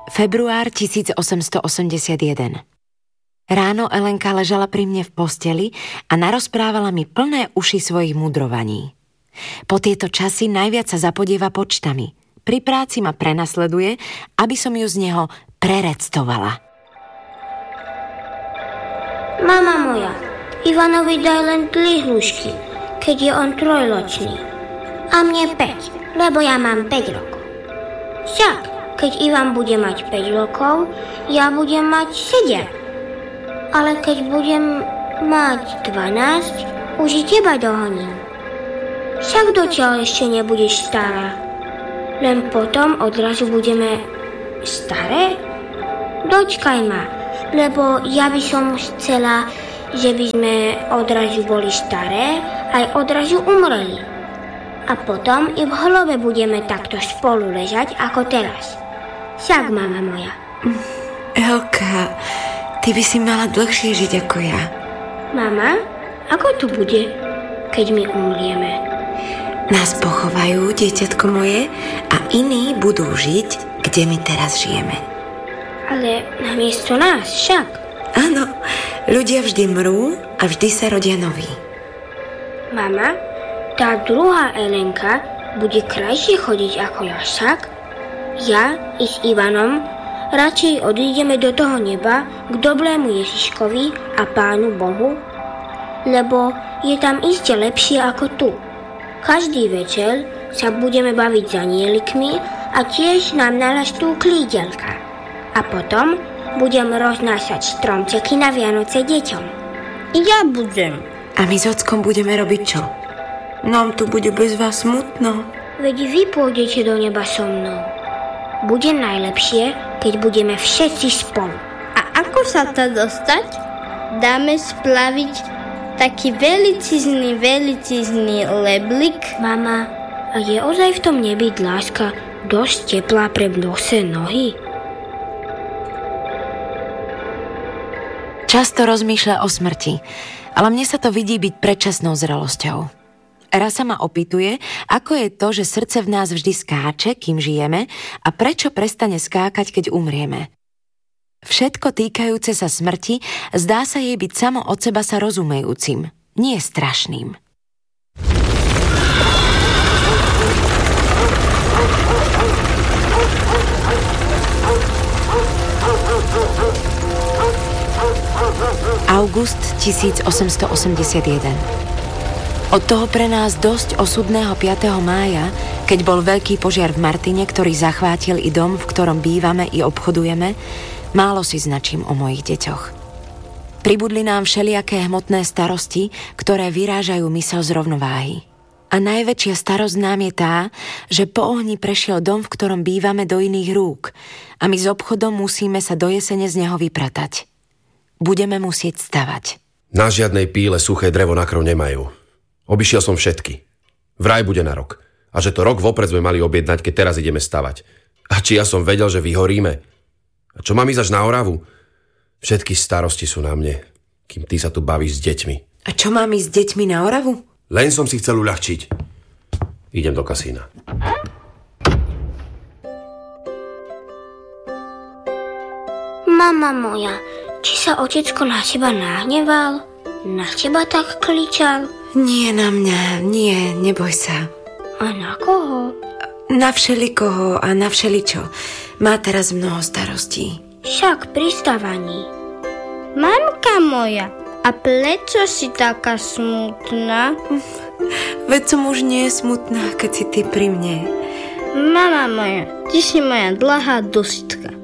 Február 1881. Ráno Elenka ležala pri mne v posteli a narozprávala mi plné uši svojich mudrovaní. Po tieto časy najviac sa zapodieva počtami. Pri práci ma prenasleduje, aby som ju z neho prerectovala. Mama moja, Ivanovi daj len 3 hlušky, keď je on 3-ročný. A mne 5, lebo ja mám 5 rokov. Však, keď Ivan bude mať 5 rokov, ja budem mať 7. Ale keď budem mať 12, už i teba dohoním. Však dotiaľ ešte nebudeš stará. Len potom odrazu budeme staré? Dočkaj ma, lebo ja by som chcela, že by sme odrazu boli staré, aj odrazu umreli. A potom i v hrobe budeme takto spolu ležať ako teraz. Však, mama moja. Elka, ty by si mala dlhšie žiť ako ja. Mama, ako tu bude, keď my umrieme? Nás pochovajú, dieťatko moje, a iní budú žiť, kde my teraz žijeme. Ale namiesto nás však. Áno, ľudia vždy mrú a vždy sa rodia noví. Mama, tá druhá Elenka bude krajšie chodiť ako ja však. Ja i s Ivanom radšej odídeme do toho neba k dobrému Ježiškovi a Pánu Bohu, lebo je tam iste lepšie ako tu. Každý večer sa budeme baviť s anielikmi a tiež nám narastú klídelka. A potom budem roznášať stromčeky na Vianoce deťom. Ja budem. A my s ockom budeme robiť čo? Nám tu bude bez vás smutno. Veď vy pôjdete do neba so mnou. Bude najlepšie, keď budeme všetci spolu. A ako sa to dostať? Dáme splaviť taký velicizný leblik. Mama, a je ozaj v tom nebi dláška dosť teplá pre bosé nohy? Často rozmýšľa o smrti, ale mne sa to vidí byť predčasnou zrelosťou. Raz sa ma opýtuje, ako je to, že srdce v nás vždy skáče, kým žijeme, a prečo prestane skákať, keď umrieme. Všetko týkajúce sa smrti zdá sa jej byť samo od seba sa rozumejúcim, nie strašným. August 1881. Od toho pre nás dosť osudného 5. mája, keď bol veľký požiar v Martine, ktorý zachvátil i dom, v ktorom bývame i obchodujeme, málo si značím o mojich deťoch. Pribudli nám všelijaké hmotné starosti, ktoré vyrážajú myseľ z rovnováhy. A najväčšia starosť nám je tá, že po ohni prešiel dom, v ktorom bývame, do iných rúk a my s obchodom musíme sa do jesene z neho vypratať. Budeme musieť stavať. Na žiadnej píle suché drevo na krov nemajú. Obišiel som všetky. Vraj bude na rok. A že to rok vopred sme mali objednať, keď teraz ideme stavať. A či ja som vedel, že vyhoríme? A čo mám ísť až na Oravu? Všetky starosti sú na mne, kým ty sa tu bavíš s deťmi. A čo mám ísť s deťmi na Oravu? Len som si chcel uľahčiť. Idem do kasína. Mama moja, či sa otecko na teba nahneval? Na teba tak kličal? Nie na mňa, nie, neboj sa. A na koho? Na všelikoho a na všeličo. Má teraz mnoho starostí. Však pri stavaní. Mamka moja, a prečo si taká smutná? Veď som už nie smutná, keď si ty pri mne. Mama moja, ty si moja dlhá dusitka.